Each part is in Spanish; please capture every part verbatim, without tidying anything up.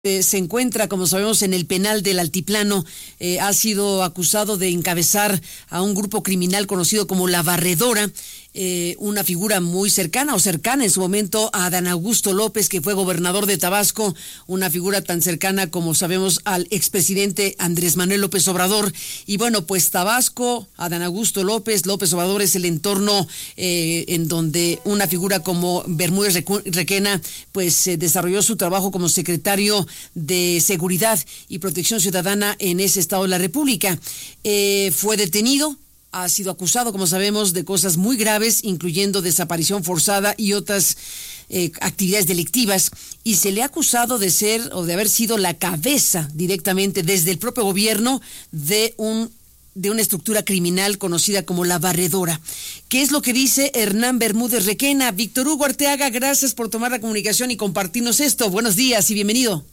Eh, se encuentra, como sabemos, en el penal del Altiplano. Eh, ha sido acusado de encabezar a un grupo criminal conocido como La Barredora, eh, una figura muy cercana o cercana en su momento a Adán Augusto López, que fue gobernador de Tabasco, una figura tan cercana como sabemos al expresidente Andrés Manuel López Obrador. Y bueno, pues Tabasco, Adán Augusto López, López Obrador es el entorno eh, en donde una figura como Bermúdez Requena pues eh, desarrolló su trabajo como secretario de Seguridad y Protección Ciudadana en ese estado de la República. Eh, fue detenido, ha sido acusado, como sabemos, de cosas muy graves, incluyendo desaparición forzada y otras eh, actividades delictivas, y se le ha acusado de ser o de haber sido la cabeza directamente desde el propio gobierno de un de una estructura criminal conocida como La Barredora. ¿Qué es lo que dice Hernán Bermúdez Requena? Víctor Hugo Arteaga, gracias por tomar la comunicación y compartirnos esto. Buenos días y bienvenido.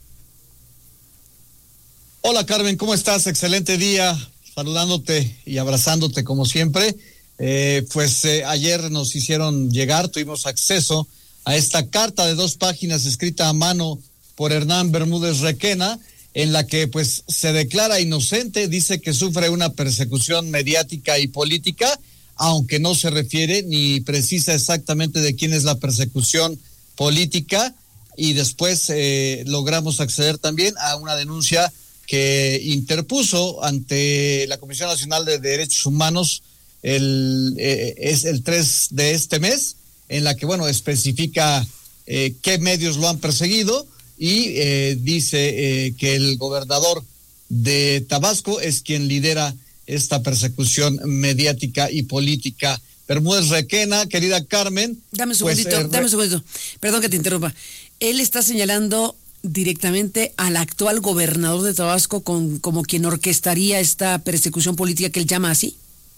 Hola Carmen, ¿cómo estás? Excelente día, saludándote y abrazándote como siempre. Eh, pues eh, ayer nos hicieron llegar, tuvimos acceso a esta carta de dos páginas escrita a mano por Hernán Bermúdez Requena, en la que pues se declara inocente, dice que sufre una persecución mediática y política, aunque no se refiere ni precisa exactamente de quién es la persecución política, y después eh, logramos acceder también a una denuncia que interpuso ante la Comisión Nacional de Derechos Humanos el eh, es el tres de este mes, en la que bueno especifica eh, qué medios lo han perseguido. Y eh, dice eh, que el gobernador de Tabasco es quien lidera esta persecución mediática y política. Bermúdez Requena, querida Carmen. Dame un segundito, pues, eh, dame un segundito. Perdón que te interrumpa. Él está señalando directamente al actual gobernador de Tabasco con, como quien orquestaría esta persecución política que él llama así.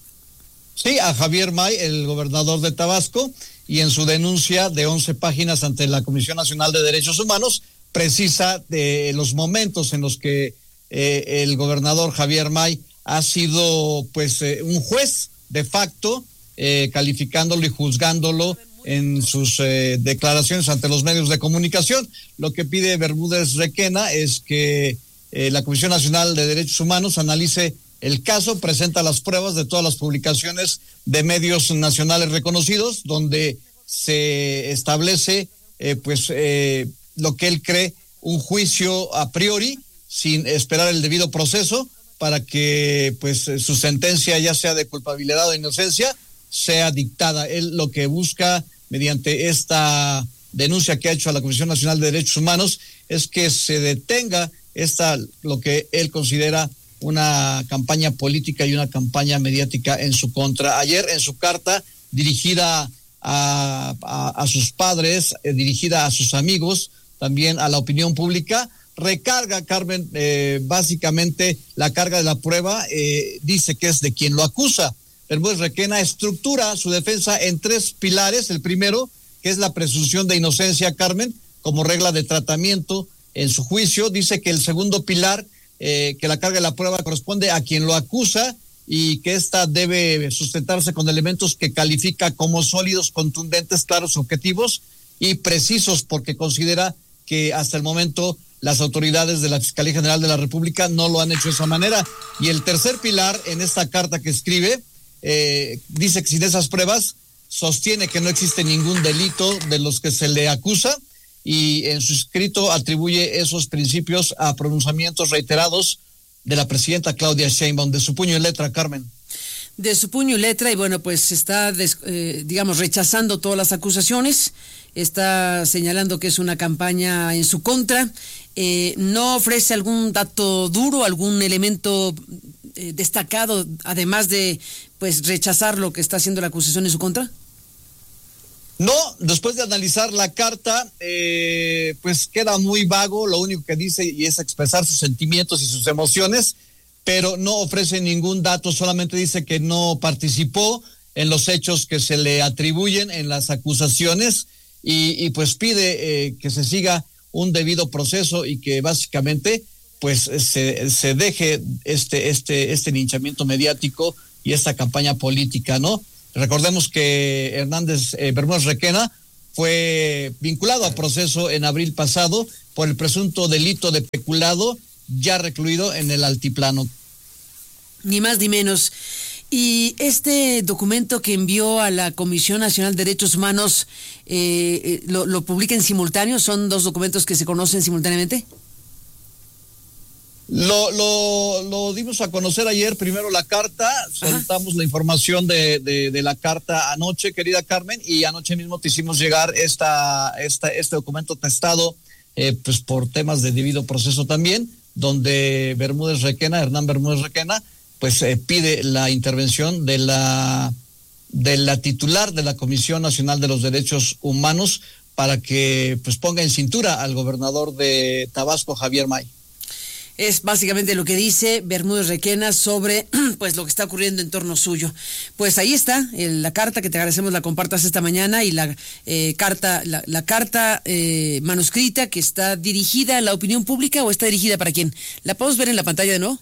Sí, a Javier May, el gobernador de Tabasco, y en su denuncia de once páginas ante la Comisión Nacional de Derechos Humanos, precisa de los momentos en los que eh, el gobernador Javier May ha sido pues eh, un juez de facto, eh, calificándolo y juzgándolo en sus eh, declaraciones ante los medios de comunicación. Lo que pide Bermúdez Requena es que eh, la Comisión Nacional de Derechos Humanos analice el caso, presenta las pruebas de todas las publicaciones de medios nacionales reconocidos, donde se establece eh, pues eh, lo que él cree un juicio a priori, sin esperar el debido proceso, para que pues su sentencia, ya sea de culpabilidad o de inocencia, sea dictada. Él lo que busca mediante esta denuncia que ha hecho a la Comisión Nacional de Derechos Humanos es que se detenga esta, lo que él considera una campaña política y una campaña mediática en su contra. Ayer en su carta dirigida a, a, a sus padres, eh, dirigida a sus amigos, también a la opinión pública, recarga, Carmen, eh, básicamente la carga de la prueba, eh, dice que es de quien lo acusa. Bermúdez Requena estructura su defensa en tres pilares. El primero, que es la presunción de inocencia, Carmen, como regla de tratamiento en su juicio. Dice que el segundo pilar, eh, que la carga de la prueba corresponde a quien lo acusa y que ésta debe sustentarse con elementos que califica como sólidos, contundentes, claros, objetivos y precisos, porque considera que hasta el momento las autoridades de la Fiscalía General de la República no lo han hecho de esa manera. Y el tercer pilar en esta carta que escribe, eh, dice que sin esas pruebas sostiene que no existe ningún delito de los que se le acusa, y en su escrito atribuye esos principios a pronunciamientos reiterados de la presidenta Claudia Sheinbaum, de su puño y letra, Carmen. De su puño y letra, y bueno, pues está, des, eh, digamos, rechazando todas las acusaciones, está señalando que es una campaña en su contra, eh, no ofrece algún dato duro, algún elemento eh, destacado, además de, pues, rechazar lo que está haciendo la acusación en su contra. No, después de analizar la carta, eh, pues queda muy vago, lo único que dice y es expresar sus sentimientos y sus emociones, pero no ofrece ningún dato, solamente dice que no participó en los hechos que se le atribuyen en las acusaciones, y, y pues pide eh, que se siga un debido proceso y que básicamente pues se, se deje este, este, este linchamiento mediático y esta campaña política, ¿no? Recordemos que Hernández eh, Bermúdez Requena fue vinculado a proceso en abril pasado por el presunto delito de peculado, ya recluido en el altiplano. Ni más ni menos. Y este documento que envió a la Comisión Nacional de Derechos Humanos, eh, ¿lo, lo publica en simultáneo? ¿Son dos documentos que se conocen simultáneamente? Lo, lo, lo dimos a conocer ayer, primero la carta, soltamos Ajá. la información de, de, de la carta anoche, querida Carmen, y anoche mismo te hicimos llegar esta, esta, este documento testado, eh, pues por temas de debido proceso también, donde Bermúdez Requena, Hernán Bermúdez Requena, pues eh, pide la intervención de la, de la titular de la Comisión Nacional de los Derechos Humanos para que pues ponga en cintura al gobernador de Tabasco, Javier May. Es básicamente lo que dice Bermúdez Requena sobre pues lo que está ocurriendo en torno suyo. Pues ahí está el, la carta, que te agradecemos la compartas esta mañana, y la eh, carta la, la carta eh, manuscrita que está dirigida a la opinión pública. ¿O está dirigida para quién? ¿La podemos ver en la pantalla de nuevo?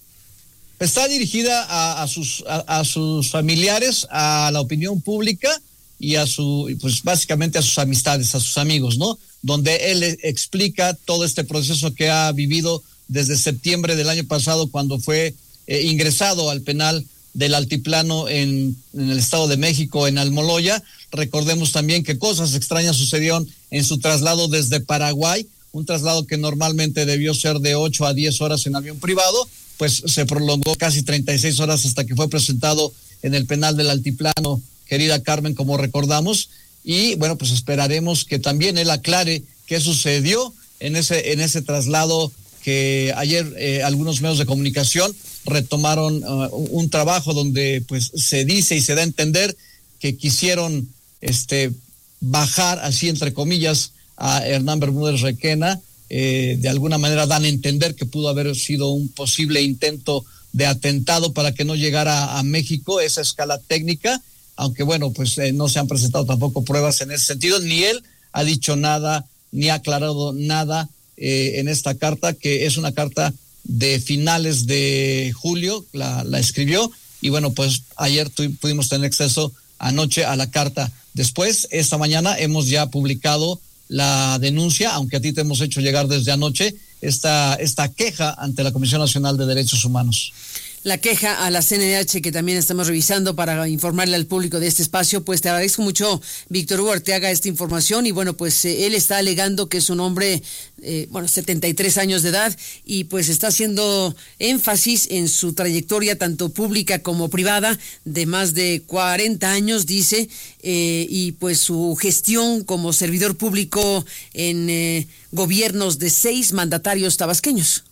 Está dirigida a, a sus a, a sus familiares, a la opinión pública y a su, pues básicamente a sus amistades, a sus amigos, ¿no? Donde él explica todo este proceso que ha vivido desde septiembre del año pasado, cuando fue eh, ingresado al penal del Altiplano en, en el Estado de México, en Almoloya. Recordemos también que cosas extrañas sucedieron en su traslado desde Paraguay, un traslado que normalmente debió ser de ocho a diez horas en avión privado, pues se prolongó casi treinta y seis horas hasta que fue presentado en el penal del Altiplano, querida Carmen, como recordamos. Y bueno, pues esperaremos que también él aclare qué sucedió en ese, en ese traslado, que ayer eh, algunos medios de comunicación retomaron uh, un trabajo donde pues se dice y se da a entender que quisieron este bajar, así entre comillas, a Hernán Bermúdez Requena. Eh, de alguna manera dan a entender que pudo haber sido un posible intento de atentado para que no llegara a México esa escala técnica, aunque bueno, pues eh, no se han presentado tampoco pruebas en ese sentido, ni él ha dicho nada, ni ha aclarado nada Eh, en esta carta, que es una carta de finales de julio, la, la escribió, y bueno, pues ayer tu, pudimos tener acceso anoche a la carta. Después, esta mañana hemos ya publicado la denuncia, aunque a ti te hemos hecho llegar desde anoche esta, esta queja ante la Comisión Nacional de Derechos Humanos. La queja a la C N D H, que también estamos revisando para informarle al público de este espacio. Pues te agradezco mucho, Víctor Hugo Arteaga, esta información. Y bueno, pues eh, él está alegando que es un hombre, eh, bueno, setenta y tres años de edad, y pues está haciendo énfasis en su trayectoria tanto pública como privada de más de cuarenta años, dice, eh, y pues su gestión como servidor público en eh, gobiernos de seis mandatarios tabasqueños.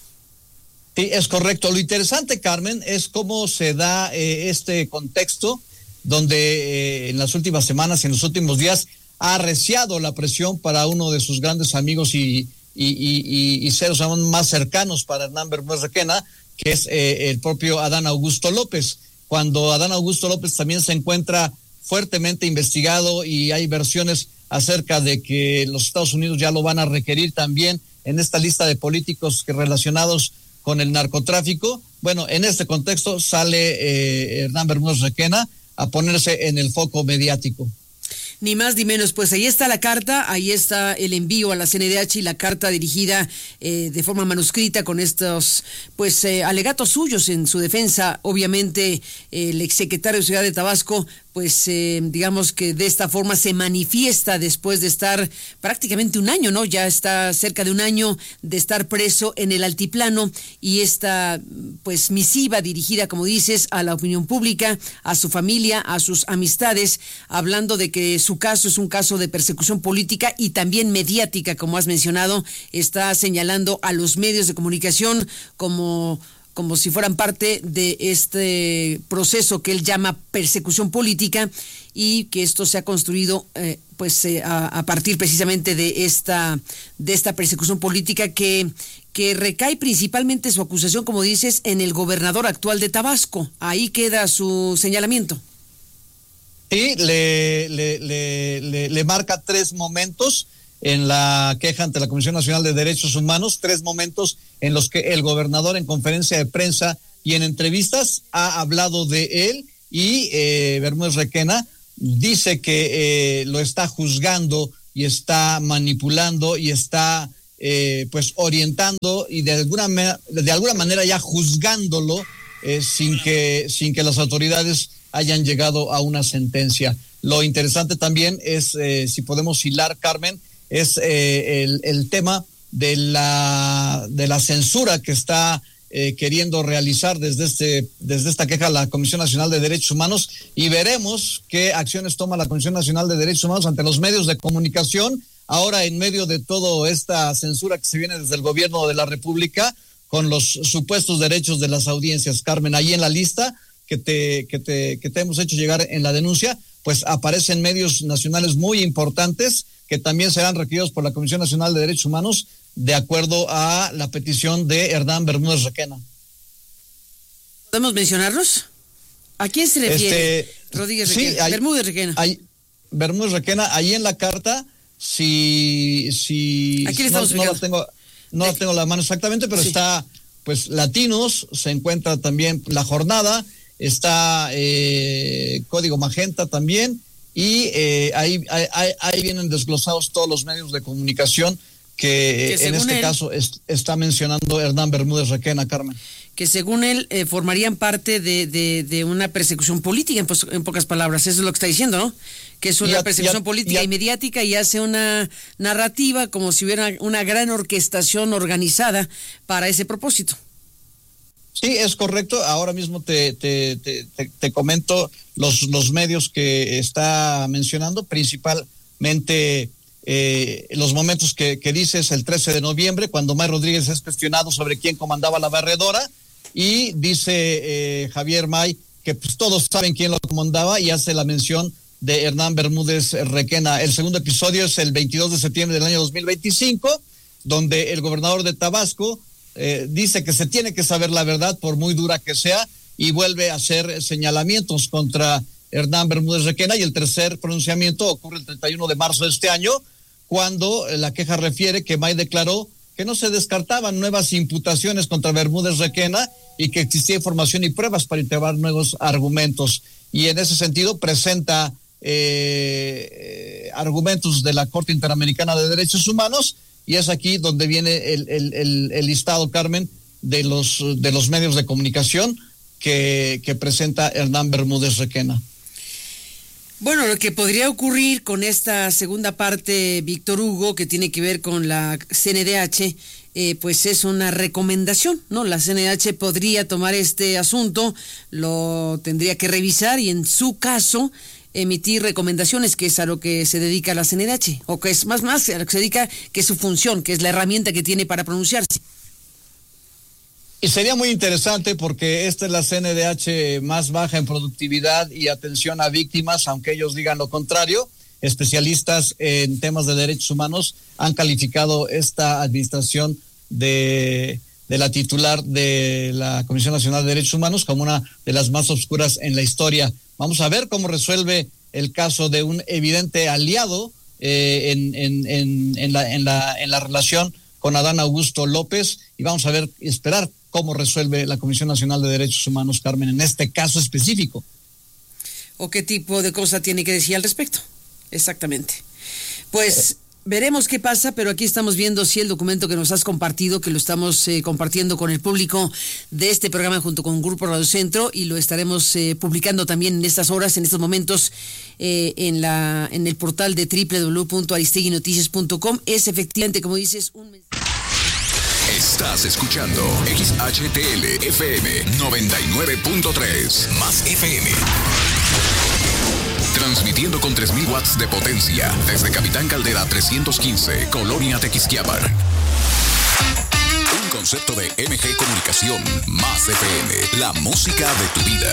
Sí, es correcto. Lo interesante, Carmen, es cómo se da eh, este contexto donde eh, en las últimas semanas, en los últimos días, ha arreciado la presión para uno de sus grandes amigos y, y, y, y seres más cercanos para Hernán Bermúdez Requena, que es eh, el propio Adán Augusto López. Cuando Adán Augusto López también se encuentra fuertemente investigado y hay versiones acerca de que los Estados Unidos ya lo van a requerir también en esta lista de políticos que relacionados con el narcotráfico. Bueno, en este contexto sale eh, Hernán Bermúdez Requena a ponerse en el foco mediático. Ni más ni menos. Pues ahí está la carta, ahí está el envío a la C N D H y la carta dirigida eh, de forma manuscrita con estos pues eh, alegatos suyos en su defensa. Obviamente eh, el exsecretario de Ciudad de Tabasco pues eh, digamos que de esta forma se manifiesta después de estar prácticamente un año, ¿no? Ya está cerca de un año de estar preso en el altiplano, y esta pues misiva dirigida, como dices, a la opinión pública, a su familia, a sus amistades, hablando de que su caso es un caso de persecución política y también mediática, como has mencionado. Está señalando a los medios de comunicación como como si fueran parte de este proceso que él llama persecución política, y que esto se ha construido eh, pues eh, a, a partir precisamente de esta de esta persecución política que que recae principalmente su acusación, como dices, en el gobernador actual de Tabasco. Ahí queda su señalamiento. Sí, le, le, le, le, le marca tres momentos en la queja ante la Comisión Nacional de Derechos Humanos, tres momentos en los que el gobernador en conferencia de prensa y en entrevistas ha hablado de él, y eh, Bermúdez Requena dice que eh, lo está juzgando y está manipulando y está eh, pues orientando y de alguna de alguna manera ya juzgándolo eh, sin que sin que las autoridades hayan llegado a una sentencia. Lo interesante también es, eh, si podemos hilar, Carmen, es eh, el, el tema de la de la censura que está eh, queriendo realizar desde este desde esta queja la Comisión Nacional de Derechos Humanos, y veremos qué acciones toma la Comisión Nacional de Derechos Humanos ante los medios de comunicación ahora en medio de toda esta censura que se viene desde el gobierno de la República con los supuestos derechos de las audiencias. Carmen, ahí en la lista que te que te que te hemos hecho llegar en la denuncia, pues aparecen medios nacionales muy importantes que también serán requeridos por la Comisión Nacional de Derechos Humanos de acuerdo a la petición de Hernán Bermúdez Requena. ¿Podemos mencionarlos? ¿A quién se refiere? Este, Rodríguez sí, Requena. hay, Bermúdez Requena. Hay, Bermúdez Requena, ahí en la carta, si, si Aquí le no, estamos no la tengo, no la tengo a la mano exactamente, pero sí está, pues, Latinos, se encuentra también La Jornada, está eh, Código Magenta también, y eh, ahí, ahí, ahí vienen desglosados todos los medios de comunicación que, que en este él, caso es, está mencionando Hernán Bermúdez Requena, Carmen. Que según él eh, formarían parte de, de, de una persecución política, en, pues, en pocas palabras, eso es lo que está diciendo, ¿no? Que es una a, persecución a, política a, y mediática, y hace una narrativa como si hubiera una gran orquestación organizada para ese propósito. Sí, es correcto. Ahora mismo te, te, te, te, te comento los, los medios que está mencionando, principalmente eh, los momentos que, que dices el trece de noviembre, cuando May Rodríguez es cuestionado sobre quién comandaba la barredora, y dice eh, Javier May que pues, todos saben quién lo comandaba, y hace la mención de Hernán Bermúdez Requena. El segundo episodio es el veintidós de septiembre del año dos mil veinticinco, donde el gobernador de Tabasco Eh, dice que se tiene que saber la verdad por muy dura que sea, y vuelve a hacer señalamientos contra Hernán Bermúdez Requena. Y el tercer pronunciamiento ocurre el treinta y uno de marzo de este año, cuando la queja refiere que May declaró que no se descartaban nuevas imputaciones contra Bermúdez Requena y que existía información y pruebas para integrar nuevos argumentos. Y en ese sentido presenta eh, argumentos de la Corte Interamericana de Derechos Humanos. Y es aquí donde viene el, el, el, el listado, Carmen, de los de los medios de comunicación que, que presenta Hernán Bermúdez Requena. Bueno, lo que podría ocurrir con esta segunda parte, Víctor Hugo, que tiene que ver con la C N D H, eh, pues es una recomendación, ¿no? La C N D H podría tomar este asunto, lo tendría que revisar y en su caso emitir recomendaciones, que es a lo que se dedica la C N D H, o que es más más a lo que se dedica, que es su función, que es la herramienta que tiene para pronunciarse. Y sería muy interesante porque esta es la C N D H más baja en productividad y atención a víctimas, aunque ellos digan lo contrario. Especialistas en temas de derechos humanos han calificado esta administración de, de la titular de la Comisión Nacional de Derechos Humanos como una de las más oscuras en la historia. Vamos a ver cómo resuelve el caso de un evidente aliado eh, en, en, en, en, la, en, la, en la relación con Adán Augusto López, y vamos a ver, esperar cómo resuelve la Comisión Nacional de Derechos Humanos, Carmen, en este caso específico. ¿O qué tipo de cosa tiene que decir al respecto? Exactamente. Pues... Eh. Veremos qué pasa, pero aquí estamos viendo si el documento que nos has compartido, que lo estamos eh, compartiendo con el público de este programa junto con Grupo Radio Centro, y lo estaremos eh, publicando también en estas horas, en estos momentos, eh, en la en el portal de doble u doble u doble u punto aristegui noticias punto com. Es efectivamente, como dices, un mensaje. Estás escuchando X H T L F M noventa y nueve punto tres más F M. Transmitiendo con tres mil watts de potencia desde Capitán Caldera trescientos quince, Colonia Tequisquiapan. Un concepto de M G Comunicación más F M, la música de tu vida.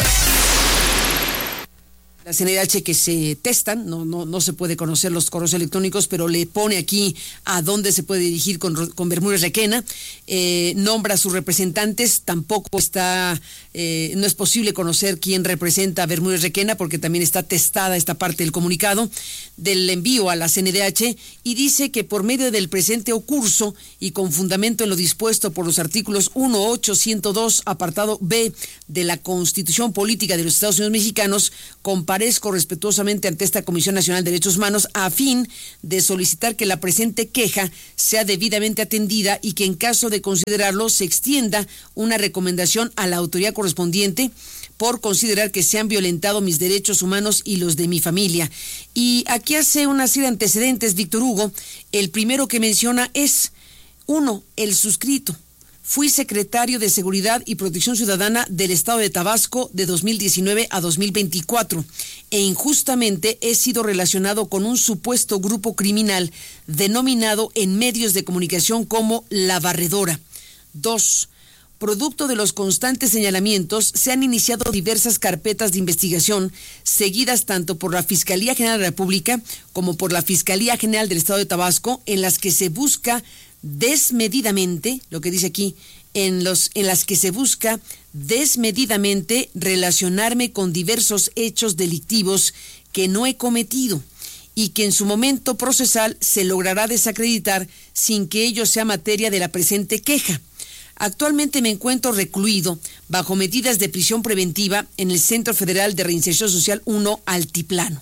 La C N D H que se testan, no, no, no se puede conocer los correos electrónicos, pero le pone aquí a dónde se puede dirigir con, con Bermúdez Requena, eh, nombra a sus representantes, tampoco está, eh, no es posible conocer quién representa a Bermúdez Requena, porque también está testada esta parte del comunicado del envío a la C N D H, y dice que por medio del presente ocurso y con fundamento en lo dispuesto por los artículos uno, ocho, ciento dos, apartado B de la Constitución Política de los Estados Unidos Mexicanos, comparado comparezco respetuosamente ante esta Comisión Nacional de Derechos Humanos a fin de solicitar que la presente queja sea debidamente atendida y que en caso de considerarlo se extienda una recomendación a la autoridad correspondiente por considerar que se han violentado mis derechos humanos y los de mi familia. Y aquí hace una serie de antecedentes, Víctor Hugo. El primero que menciona es, uno, el suscrito. Fui secretario de Seguridad y Protección Ciudadana del Estado de Tabasco de dos mil diecinueve a dos mil veinticuatro e injustamente he sido relacionado con un supuesto grupo criminal denominado en medios de comunicación como La Barredora. Dos, producto de los constantes señalamientos, se han iniciado diversas carpetas de investigación seguidas tanto por la Fiscalía General de la República como por la Fiscalía General del Estado de Tabasco, en las que se busca desmedidamente, lo que dice aquí, en los en las que se busca desmedidamente relacionarme con diversos hechos delictivos que no he cometido y que en su momento procesal se logrará desacreditar sin que ello sea materia de la presente queja. Actualmente me encuentro recluido bajo medidas de prisión preventiva en el Centro Federal de Reinserción Social uno Altiplano.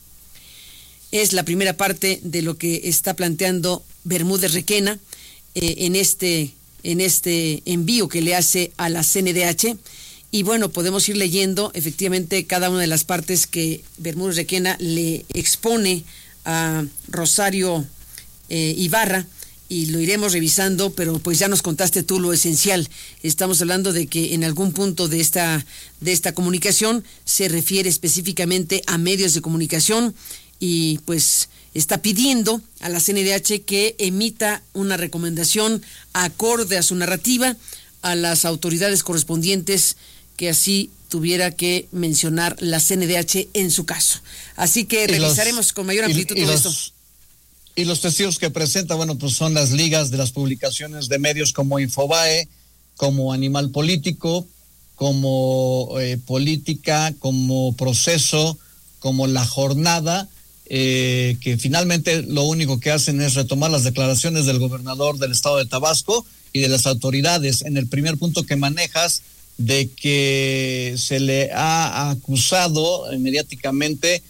Es la primera parte de lo que está planteando Bermúdez Requena eh, en este en este envío que le hace a la C N D H. Y bueno, podemos ir leyendo efectivamente cada una de las partes que Bermúdez Requena le expone a Rosario eh, Ibarra, y lo iremos revisando, pero pues ya nos contaste tú lo esencial. Estamos hablando de que en algún punto de esta de esta comunicación se refiere específicamente a medios de comunicación y pues está pidiendo a la C N D H que emita una recomendación acorde a su narrativa a las autoridades correspondientes que así tuviera que mencionar la C N D H en su caso. Así que revisaremos los, con mayor amplitud y, y todo los, esto. Y los testigos que presenta, bueno, pues son las ligas de las publicaciones de medios como Infobae, como Animal Político, como eh, Política, como Proceso, como La Jornada, eh, que finalmente lo único que hacen es retomar las declaraciones del gobernador del estado de Tabasco y de las autoridades. En el primer punto que manejas, de que se le ha acusado mediáticamente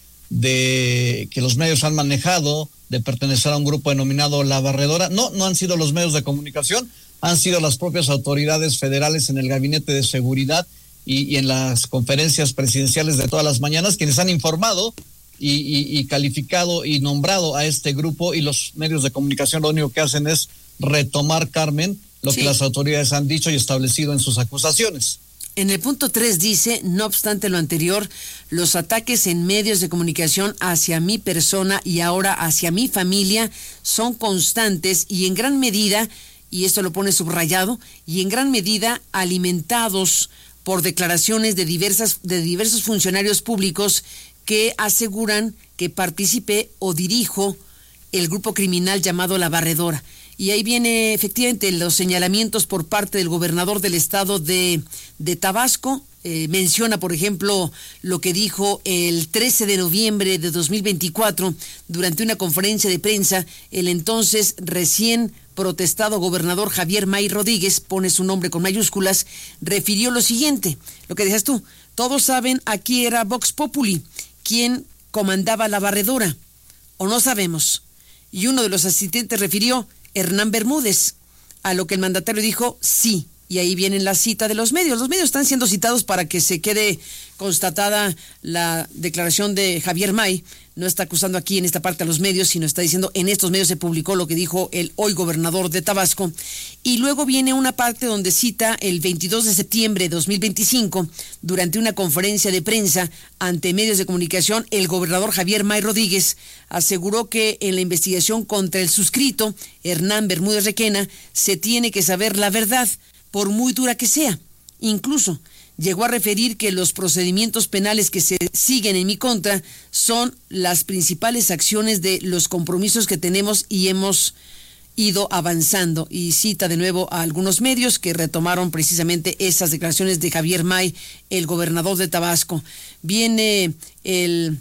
de que los medios han manejado de pertenecer a un grupo denominado La Barredora. No, no han sido los medios de comunicación, han sido las propias autoridades federales en el Gabinete de Seguridad y, y en las conferencias presidenciales de todas las mañanas quienes han informado y, y, y calificado y nombrado a este grupo, y los medios de comunicación lo único que hacen es retomar, Carmen, lo sí. que las autoridades han dicho y establecido en sus acusaciones. En el punto tres dice, no obstante lo anterior, los ataques en medios de comunicación hacia mi persona y ahora hacia mi familia son constantes y en gran medida, y esto lo pone subrayado, y en gran medida alimentados por declaraciones de diversas de diversos funcionarios públicos que aseguran que participé o dirijo el grupo criminal llamado La Barredora. Y ahí viene efectivamente los señalamientos por parte del gobernador del estado de, de Tabasco. Eh, menciona, por ejemplo, lo que dijo el trece de noviembre de dos mil veinticuatro durante una conferencia de prensa. El entonces recién protestado gobernador Javier May Rodríguez, pone su nombre con mayúsculas, refirió lo siguiente, lo que decías tú: todos saben, aquí era Vox Populi quien comandaba La Barredora, o no sabemos. Y uno de los asistentes refirió, Hernán Bermúdez, a lo que el mandatario dijo, sí, y ahí viene la cita de los medios. Los medios están siendo citados para que se quede constatada la declaración de Javier May. No está acusando aquí en esta parte a los medios, sino está diciendo en estos medios se publicó lo que dijo el hoy gobernador de Tabasco. Y luego viene una parte donde cita el veintidós de septiembre de dos mil veinticinco, durante una conferencia de prensa ante medios de comunicación, el gobernador Javier May Rodríguez aseguró que en la investigación contra el suscrito Hernán Bermúdez Requena se tiene que saber la verdad, por muy dura que sea. Incluso llegó a referir que los procedimientos penales que se siguen en mi contra son las principales acciones de los compromisos que tenemos y hemos ido avanzando. Y cita de nuevo a algunos medios que retomaron precisamente esas declaraciones de Javier May, el gobernador de Tabasco. Viene el,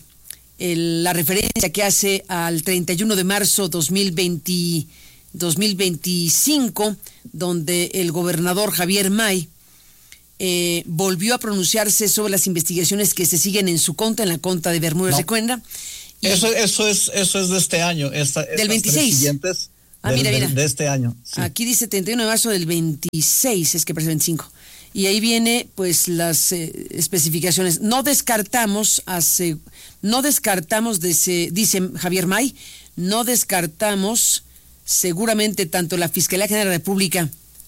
el, la referencia que hace al treinta y uno de marzo dos mil veinte, dos mil veinticinco, donde el gobernador Javier May eh, volvió a pronunciarse sobre las investigaciones que se siguen en su contra, en la contra de Bermúdez no. Recuenda. Y eso, eso, es, eso es de este año. Esta, del veintiséis. Siguientes ah, del, mira, mira. De, de este año. Sí. Aquí dice treinta y uno de marzo del veintiséis, es que parece veinticinco. Y ahí viene, pues, las eh, especificaciones. No descartamos, hace, no descartamos, dice, dice Javier May, no descartamos, seguramente tanto la Fiscalía General de la República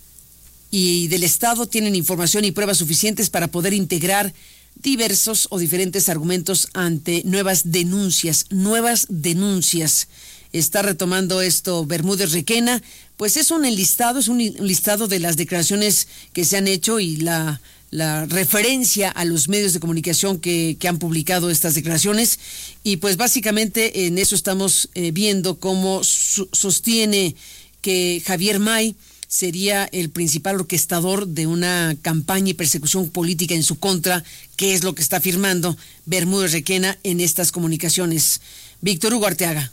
y del Estado tienen información y pruebas suficientes para poder integrar diversos o diferentes argumentos ante nuevas denuncias, nuevas denuncias. Está retomando esto Bermúdez Requena, pues es un enlistado, es un listado de las declaraciones que se han hecho y la, la referencia a los medios de comunicación que, que han publicado estas declaraciones, y pues básicamente en eso estamos eh, viendo cómo su, sostiene que Javier May sería el principal orquestador de una campaña y persecución política en su contra, que es lo que está afirmando Bermúdez Requena en estas comunicaciones. Víctor Hugo Arteaga.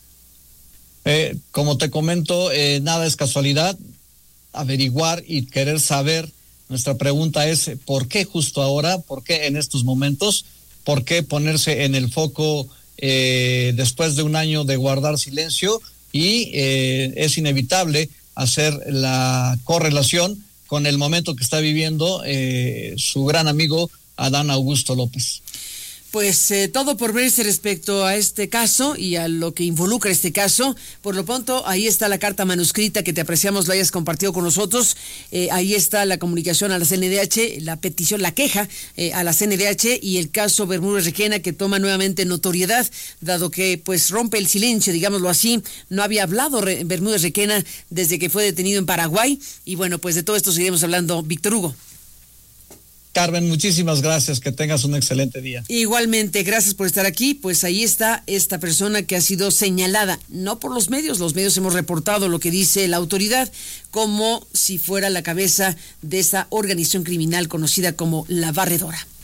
Eh, como te comento, eh, nada es casualidad. Averiguar y querer saber. Nuestra pregunta es, ¿por qué justo ahora? ¿Por qué en estos momentos? ¿Por qué ponerse en el foco eh, después de un año de guardar silencio? Y eh, es inevitable hacer la correlación con el momento que está viviendo eh, su gran amigo Adán Augusto López. Pues eh, todo por verse respecto a este caso y a lo que involucra este caso. Por lo pronto, ahí está la carta manuscrita que te apreciamos, lo hayas compartido con nosotros. Eh, ahí está la comunicación a la C N D H, la petición, la queja eh, a la C N D H y el caso Bermúdez Requena, que toma nuevamente notoriedad, dado que pues rompe el silencio, digámoslo así. No había hablado Re- Bermúdez Requena desde que fue detenido en Paraguay. Y bueno, pues de todo esto seguiremos hablando. Víctor Hugo. Carmen, muchísimas gracias, que tengas un excelente día. Igualmente, gracias por estar aquí. Pues ahí está esta persona que ha sido señalada, no por los medios, los medios hemos reportado lo que dice la autoridad, como si fuera la cabeza de esa organización criminal conocida como La Barredora.